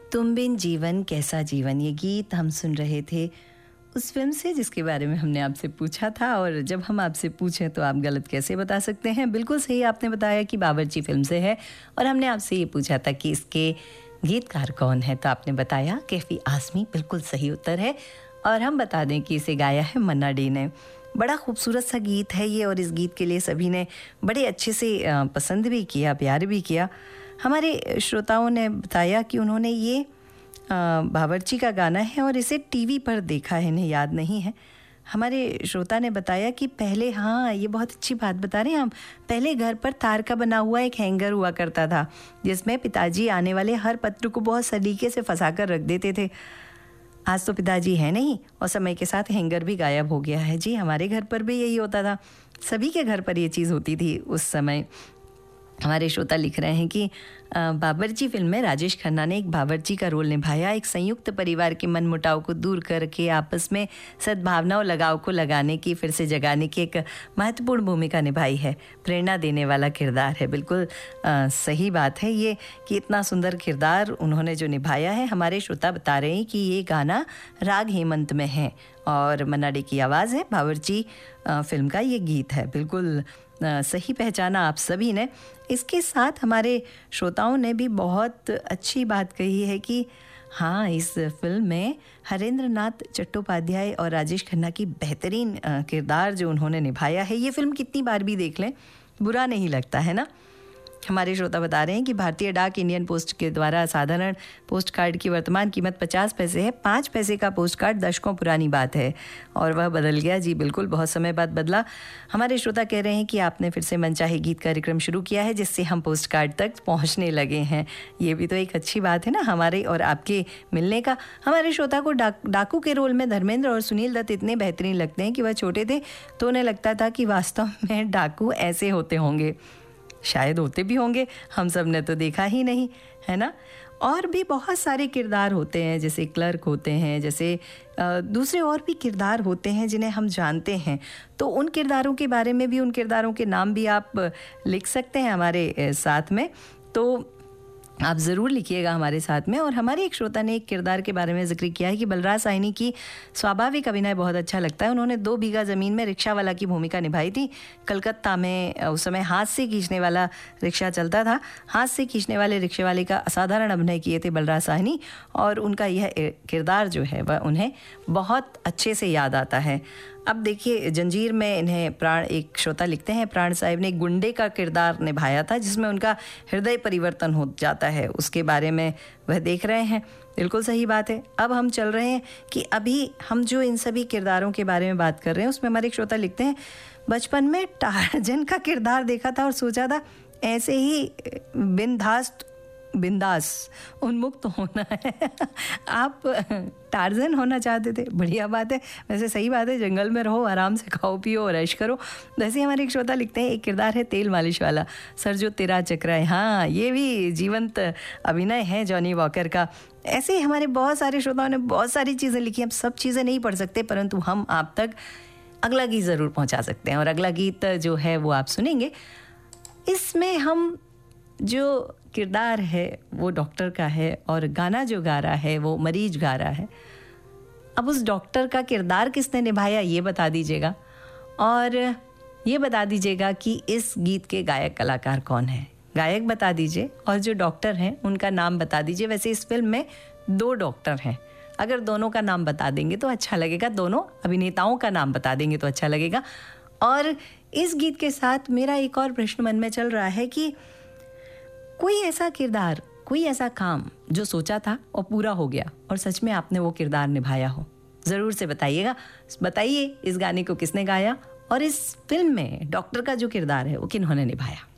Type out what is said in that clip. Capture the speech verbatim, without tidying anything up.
तुम बिन जीवन कैसा जीवन, ये गीत हम सुन रहे थे उस फिल्म से जिसके बारे में हमने आपसे पूछा था। और जब हम आपसे पूछें तो आप गलत कैसे बता सकते हैं। बिल्कुल सही आपने बताया कि बावर्ची फिल्म से है। और हमने आपसे ये पूछा था कि इसके गीतकार कौन है, तो आपने बताया कैफी आज़मी, बिल्कुल सही उत्तर है। और हम बता दें कि इसे गाया है मन्ना डे ने। बड़ा खूबसूरत सा गीत है ये, और इस गीत के लिए सभी ने बड़े अच्छे से पसंद भी किया, प्यार भी किया। हमारे श्रोताओं ने बताया कि उन्होंने ये बावर्ची का गाना है और इसे टीवी पर देखा है, इन्हें याद नहीं है। हमारे श्रोता ने बताया कि पहले, हाँ ये बहुत अच्छी बात बता रहे हैं हम, पहले घर पर तार का बना हुआ एक हैंगर हुआ करता था जिसमें पिताजी आने वाले हर पत्र को बहुत सलीके से फंसा कर रख देते थे। आज तो पिताजी है नहीं और समय के साथ हैंगर भी गायब हो गया है। जी हमारे घर पर भी यही होता था, सभी के घर पर ये चीज़ होती थी उस समय। हमारे श्रोता लिख रहे हैं कि बावर्ची फिल्म में राजेश खन्ना ने एक बावर्ची का रोल निभाया। एक संयुक्त परिवार के मनमुटाव को दूर करके आपस में सद्भावना और लगाव को लगाने की, फिर से जगाने की एक महत्वपूर्ण भूमिका निभाई है। प्रेरणा देने वाला किरदार है। बिल्कुल आ, सही बात है ये कि इतना सुंदर किरदार उन्होंने जो निभाया है। हमारे श्रोता बता रहे हैं कि ये गाना राग हेमंत में है और मन्ना डे की आवाज़ है। बावर्ची फिल्म का ये गीत है। बिल्कुल सही पहचाना आप सभी ने। इसके साथ हमारे श्रोताओं ने भी बहुत अच्छी बात कही है कि हाँ, इस फिल्म में हरेंद्र नाथ चट्टोपाध्याय और राजेश खन्ना की बेहतरीन किरदार जो उन्होंने निभाया है, ये फिल्म कितनी बार भी देख लें बुरा नहीं लगता है ना। हमारे श्रोता बता रहे हैं कि भारतीय डाक इंडियन पोस्ट के द्वारा साधारण पोस्ट कार्ड की वर्तमान कीमत पचास पैसे है। पाँच पैसे का पोस्ट कार्ड दशकों पुरानी बात है और वह बदल गया। जी बिल्कुल, बहुत समय बाद बदला। हमारे श्रोता कह रहे हैं कि आपने फिर से मनचाहे गीत कार्यक्रम शुरू किया है जिससे हम पोस्ट कार्ड तक पहुंचने लगे हैं। ये भी तो एक अच्छी बात है ना, हमारे और आपके मिलने का। हमारे श्रोता को डाक डाकू के रोल में धर्मेंद्र और सुनील दत्त इतने बेहतरीन लगते हैं कि वह छोटे थे तो उन्हें लगता था कि वास्तव में डाकू ऐसे होते होंगे। शायद होते भी होंगे, हम सब ने तो देखा ही नहीं, है ना। और भी बहुत सारे किरदार होते हैं, जैसे क्लर्क होते हैं, जैसे दूसरे और भी किरदार होते हैं जिन्हें हम जानते हैं। तो उन किरदारों के बारे में भी, उन किरदारों के नाम भी आप लिख सकते हैं हमारे साथ में। तो आप ज़रूर लिखिएगा हमारे साथ में। और हमारे एक श्रोता ने एक किरदार के बारे में जिक्र किया है कि बलराज साहनी की स्वाभाविक अभिनय बहुत अच्छा लगता है। उन्होंने दो बीघा ज़मीन में रिक्शा वाला की भूमिका निभाई थी। कलकत्ता में उस समय हाथ से खींचने वाला रिक्शा चलता था। हाथ से खींचने वाले रिक्शे वाले का असाधारण अभिनय किए थे बलराज साहनी, और उनका यह किरदार जो है वह उन्हें बहुत अच्छे से याद आता है। अब देखिए, जंजीर में इन्हें प्राण, एक श्रोता लिखते हैं, प्राण साहिब ने गुंडे का किरदार निभाया था जिसमें उनका हृदय परिवर्तन हो जाता है, उसके बारे में वह देख रहे हैं। बिल्कुल सही बात है। अब हम चल रहे हैं कि अभी हम जो इन सभी किरदारों के बारे में बात कर रहे हैं उसमें हमारे एक श्रोता लिखते हैं, बचपन में टार्जन का किरदार देखा था और सोचा था ऐसे ही बिंदास बिंदास उन्मुक्त होना है। आप टार्जन होना चाहते थे, बढ़िया बात है। वैसे सही बात है, जंगल में रहो, आराम से खाओ पियो और ऐश करो। वैसे हमारे एक श्रोता लिखते हैं, एक किरदार है तेल मालिश वाला, सर जो तेरा चकराए। हाँ, ये भी जीवंत अभिनय है जॉनी वॉकर का। ऐसे ही हमारे बहुत सारे श्रोताओं ने बहुत सारी चीज़ें लिखी। हम सब चीज़ें नहीं पढ़ सकते, परंतु हम आप तक अगला गीत ज़रूर पहुँचा सकते हैं। और अगला गीत जो है वो आप सुनेंगे। इसमें हम जो किरदार है वो डॉक्टर का है और गाना जो गा रहा है वो मरीज गा रहा है। अब उस डॉक्टर का किरदार किसने निभाया ये बता दीजिएगा, और ये बता दीजिएगा कि इस गीत के गायक कलाकार कौन है। गायक बता दीजिए और जो डॉक्टर हैं उनका नाम बता दीजिए। वैसे इस फिल्म में दो डॉक्टर हैं, अगर दोनों का नाम बता देंगे तो अच्छा लगेगा, दोनों अभिनेताओं का नाम बता देंगे तो अच्छा लगेगा। और इस गीत के साथ मेरा एक और प्रश्न मन में चल रहा है कि कोई ऐसा किरदार, कोई ऐसा काम जो सोचा था और पूरा हो गया और सच में आपने वो किरदार निभाया हो, ज़रूर से बताइएगा। बताइए इस गाने को किसने गाया और इस फिल्म में डॉक्टर का जो किरदार है वो किन्होंने निभाया।